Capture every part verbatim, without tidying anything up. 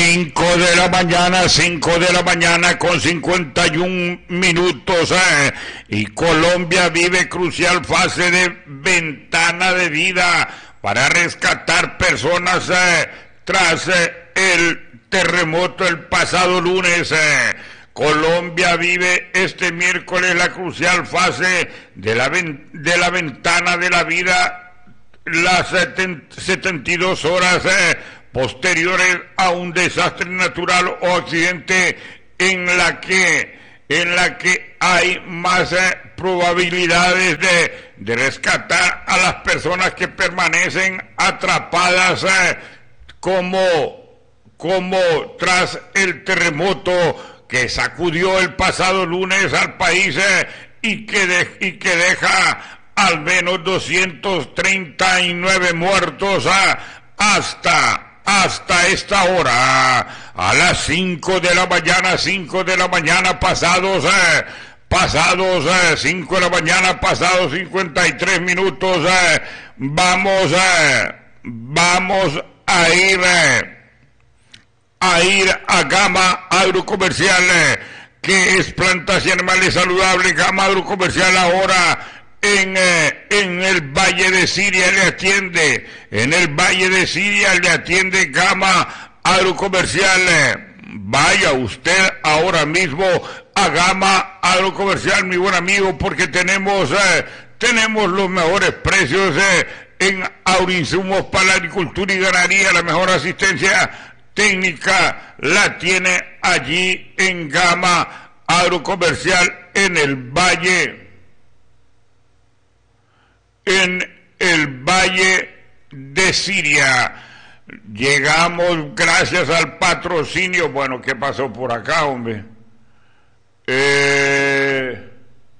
cinco de la mañana, cinco de la mañana con cincuenta y un minutos, eh, y Colombia vive crucial fase de ventana de vida para rescatar personas eh, tras eh, el terremoto el pasado lunes. Eh. Colombia vive este miércoles la crucial fase de la, de la ventana de la vida, las setenta y dos horas eh, posteriores a un desastre natural o accidente en la que en la que hay más eh, probabilidades de, de rescatar a las personas que permanecen atrapadas eh, como, como tras el terremoto que sacudió el pasado lunes al país eh, y, que de, y que deja al menos doscientos treinta y nueve muertos eh, hasta hasta esta hora, a las cinco de la mañana, cinco de la mañana pasados, eh, pasados eh, cinco de la mañana, pasados cincuenta y tres minutos, eh, vamos, eh, vamos a ir, eh, a ir a Gama Agrocomercial, eh, que es plantas y animales saludables. Gama Agrocomercial ahora En, eh, en el Valle de Siria le atiende, en el Valle de Siria le atiende Gama Agrocomercial. Eh, vaya usted ahora mismo a Gama Agrocomercial, mi buen amigo, porque tenemos, eh, tenemos los mejores precios eh, en agroinsumos para la agricultura y ganadería. La mejor asistencia técnica la tiene allí en Gama Agrocomercial en el Valle en el Valle de Siria. Llegamos gracias al patrocinio. Bueno, ¿qué pasó por acá, hombre? Eh,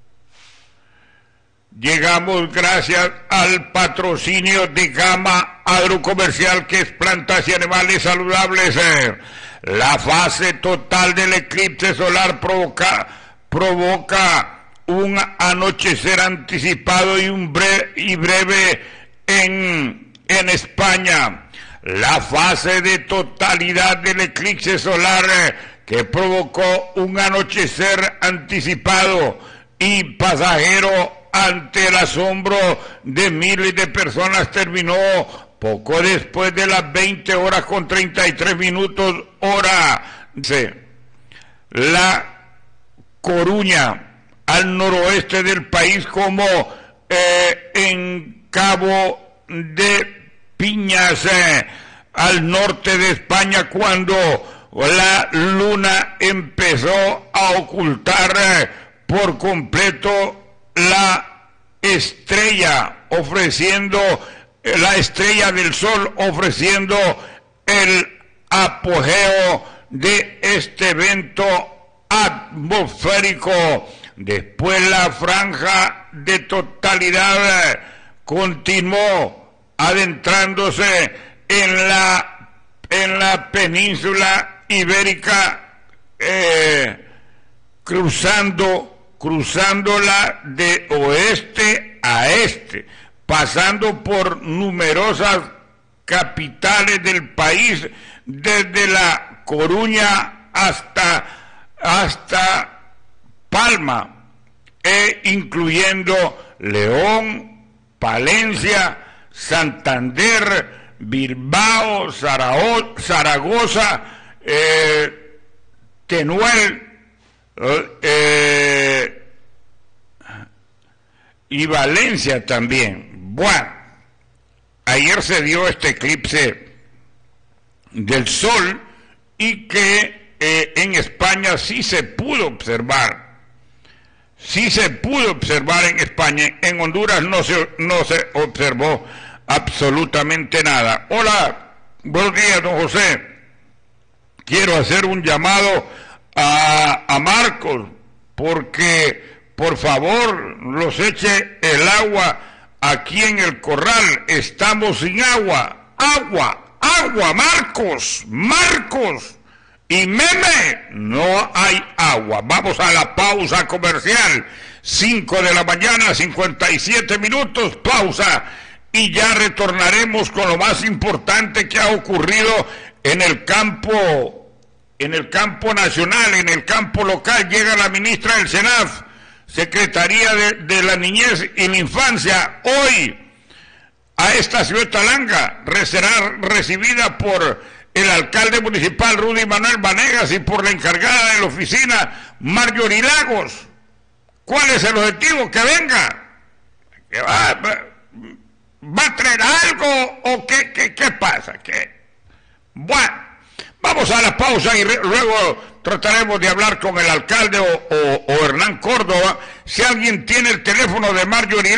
llegamos gracias al patrocinio de Gama Agrocomercial, que es plantas y animales saludables. Eh, la fase total del eclipse solar provoca provoca un anochecer anticipado y un breve, y breve en, en España. La fase de totalidad del eclipse solar eh, que provocó un anochecer anticipado y pasajero ante el asombro de miles de personas terminó poco después de las veinte horas con treinta y tres minutos hora. La Coruña, al noroeste del país, como eh, en Cabo de Piñas, eh, al norte de España, cuando la luna empezó a ocultar eh, por completo la estrella, ofreciendo eh, la estrella del sol, ofreciendo el apogeo de este evento atmosférico. Después la franja de totalidad continuó adentrándose en la en la península ibérica, eh, cruzando cruzándola de oeste a este, pasando por numerosas capitales del país, desde La Coruña hasta hasta Palma, e incluyendo León, Palencia, Santander, Bilbao, Zaragoza, eh, Teruel eh, y Valencia también. Bueno, ayer se dio este eclipse del sol y que eh, en España sí se pudo observar. Sí se pudo observar en España. En Honduras no se, no se observó absolutamente nada. Hola, buenos días, don José. Quiero hacer un llamado a, a Marcos, porque por favor los eche el agua aquí en el corral. Estamos sin agua. Agua, agua, Marcos, Marcos. Y Meme, no hay agua. Vamos a la pausa comercial. cinco de la mañana, cincuenta y siete minutos, pausa. Y ya retornaremos con lo más importante que ha ocurrido en el campo, en el campo nacional, en el campo local, llega la ministra del SENAF, Secretaría de, de la Niñez y la Infancia, hoy a esta ciudad de Talanga, será recibida por el alcalde municipal Rudy Manuel Vanegas y por la encargada de la oficina Marjorie Lagos. ¿Cuál es el objetivo? Que venga. ¿Que va, va, va a traer algo o qué, qué, qué pasa? ¿Qué? Bueno, vamos a la pausa y re, luego trataremos de hablar con el alcalde o, o, o Hernán Córdoba. Si alguien tiene el teléfono de Marjorie